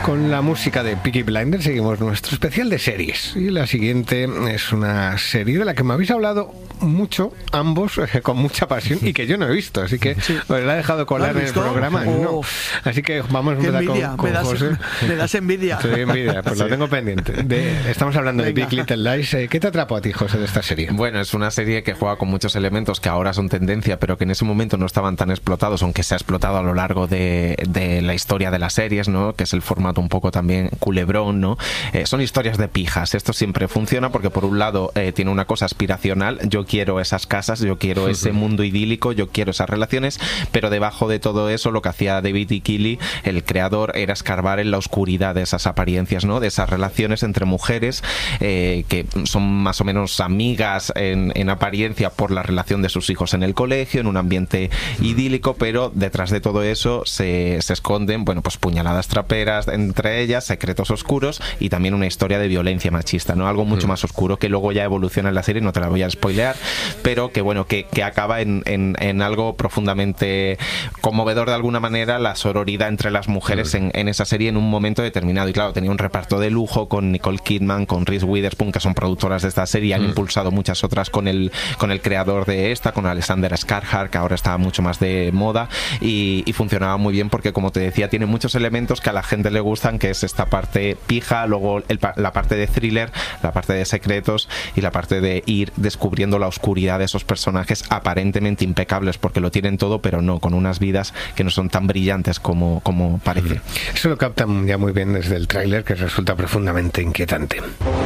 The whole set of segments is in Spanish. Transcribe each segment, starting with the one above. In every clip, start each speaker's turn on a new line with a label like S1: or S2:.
S1: Con la música de Peaky Blinders seguimos nuestro especial de series. Y la siguiente es una serie de la que me habéis hablado mucho, ambos, con mucha pasión, y que yo no he visto. Así que os la he dejado colar en el programa. No. Así que vamos a empezar con José.
S2: Me das envidia.
S1: Estoy envidia, pues lo tengo pendiente. Estamos hablando de Big Little Lies. ¿Qué te atrapó a ti, José, de esta serie?
S3: Bueno, es una serie que juega con muchos elementos que ahora son tendencia, pero que en ese momento no estaban tan explotados, aunque se ha explotado a lo largo de la historia de las series, ¿no? Que es el formato un poco también culebrón, ¿no? Son historias de pijas. Esto siempre funciona porque por un lado tiene una cosa aspiracional. Yo quiero esas casas, yo quiero ese mundo idílico, yo quiero esas relaciones, pero debajo de todo eso lo que hacía David E. Kelley, el creador, era escarbar en la oscuridad de esas apariencias, ¿no? De esas relaciones entre mujeres que son más o menos amigas en apariencia por la relación de sus hijos en el colegio, en un ambiente idílico, pero detrás de todo eso se esconden, bueno, pues puñaladas traperas entre ellas, secretos oscuros y también una historia de violencia machista, ¿no? Algo mucho más oscuro que luego ya evoluciona en la serie, no te la voy a spoilear, pero que bueno, que acaba en algo profundamente conmovedor de alguna manera, la sororidad entre las mujeres en esa serie en un momento determinado. Y claro, tenía un reparto de lujo con Nicole Kidman, con Reese Witherspoon, que son productoras de esta serie, han impulsado muchas otras con el creador de esta, con Alexander Skarsgård, que ahora está mucho más de moda, y funcionaba muy bien porque, como te decía, tiene muchos elementos que a la gente le gustan, que es esta parte pija, luego la parte de thriller, la parte de secretos y la parte de ir descubriendo la oscuridad de esos personajes aparentemente impecables, porque lo tienen todo, pero no, con unas vidas que no son tan brillantes como parece.
S1: Eso lo captan ya muy bien desde el tráiler, que resulta profundamente inquietante.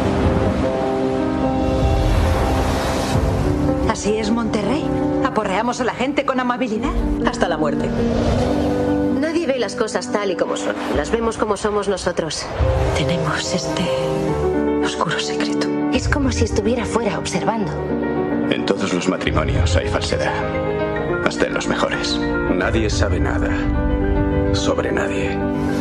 S4: ¿Así es Monterrey? ¿Aporreamos a la gente con amabilidad?
S5: Hasta la muerte.
S6: Nadie ve las cosas tal y como son. Las vemos como somos nosotros.
S4: Tenemos este oscuro secreto.
S6: Es como si estuviera fuera observando.
S7: En todos los matrimonios hay falsedad. Hasta en los mejores. Nadie sabe nada sobre nadie.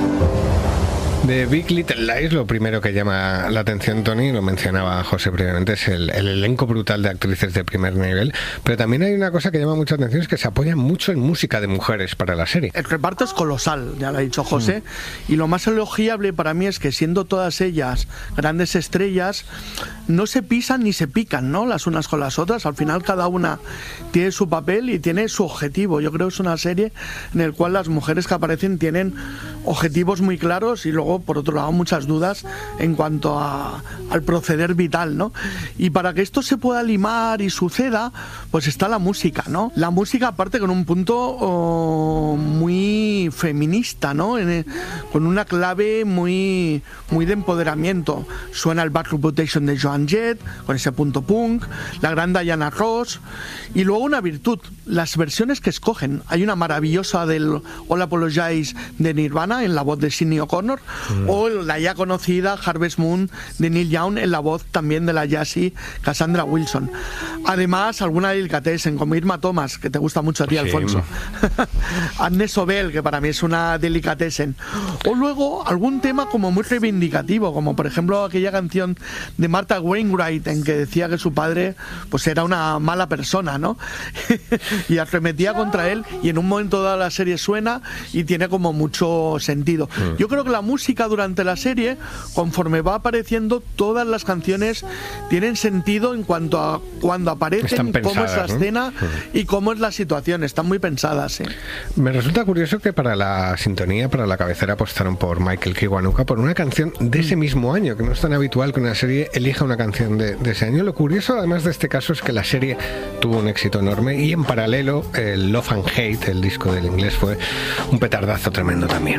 S1: De Big Little Lies, lo primero que llama la atención, Tony, lo mencionaba José previamente, es el elenco brutal de actrices de primer nivel, pero también hay una cosa que llama mucha atención, es que se apoyan mucho en música de mujeres para la serie.
S2: El reparto es colosal, ya lo ha dicho José, y lo más elogiable para mí es que, siendo todas ellas grandes estrellas, no se pisan ni se pican, ¿no?, las unas con las otras. Al final cada una tiene su papel y tiene su objetivo. Yo creo que es una serie en la cual las mujeres que aparecen tienen objetivos muy claros y luego, por otro lado, muchas dudas en cuanto al proceder vital, ¿no? Y para que esto se pueda limar y suceda, pues está la música, ¿no? La música, aparte, con un punto muy feminista, ¿no? Con una clave muy de empoderamiento. Suena el Bad Reputation de Joan Jett, con ese punto punk, la gran Diana Ross, y luego una virtud, las versiones que escogen. Hay una maravillosa del All Apologize de Nirvana en la voz de Sinéad O'Connor, o la ya conocida Harvest Moon de Neil Young en la voz también de la Jessie Cassandra Wilson. Además, alguna delicatessen como Irma Thomas, que te gusta mucho a ti, Alfonso. Agnès Obel, que para mí es una delicatessen. O luego algún tema como muy reivindicativo, como por ejemplo aquella canción de Martha Wainwright en que decía que su padre pues era una mala persona, ¿no? Y arremetía contra él, y en un momento dado la serie suena y tiene como mucho sentido. Yo creo que la música durante la serie, conforme va apareciendo, todas las canciones tienen sentido en cuanto a cuando aparecen, cómo es la escena, ¿no?, y cómo es la situación. Están muy pensadas, ¿sí?
S1: Me resulta curioso que para la sintonía, para la cabecera, apostaron por Michael Kiwanuka, por una canción de ese mismo año, que no es tan habitual que una serie elija una canción de ese año. Lo curioso, además de este caso, es que la serie tuvo un éxito enorme, y en paralelo el Love and Hate, el disco del inglés, fue un petardazo tremendo también.